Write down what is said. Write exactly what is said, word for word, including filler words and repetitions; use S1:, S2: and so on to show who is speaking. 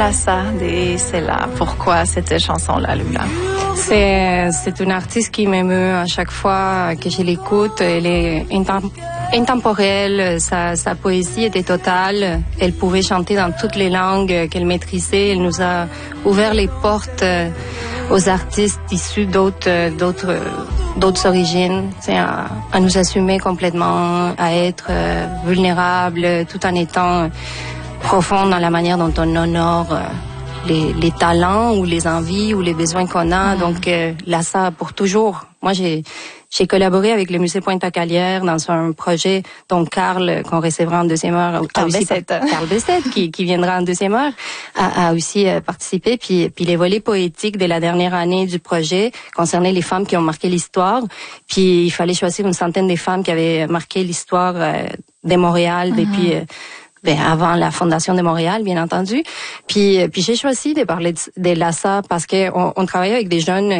S1: Lassa de Sela. Pourquoi cette chanson-là, Lula?
S2: C'est, c'est une artiste qui m'émeut à chaque fois que je l'écoute. Elle est intemp- intemporelle, sa, sa poésie était totale. Elle pouvait chanter dans toutes les langues qu'elle maîtrisait. Elle nous a ouvert les portes aux artistes issus d'autres, d'autres, d'autres origines, à, à nous assumer complètement, à être euh, vulnérables, tout en étant profond dans la manière dont on honore euh, les, les talents ou les envies ou les besoins qu'on a. Mmh. Donc euh, là, ça pour toujours. Moi, j'ai j'ai collaboré avec le Musée Pointe-à-Calière dans un projet dont Carl, qu'on recevra en deuxième heure,
S1: Carl Bessette,
S2: Carl Bessette qui, qui viendra en deuxième heure, a, a aussi euh, participé. Puis, puis les volets poétiques de la dernière année du projet concernaient les femmes qui ont marqué l'histoire. Puis il fallait choisir une centaine de femmes qui avaient marqué l'histoire euh, de Montréal mm-hmm. depuis... Euh, Ben, avant la fondation de Montréal, bien entendu. Puis, puis j'ai choisi de parler de, de Lassa parce que on, on travaillait avec des jeunes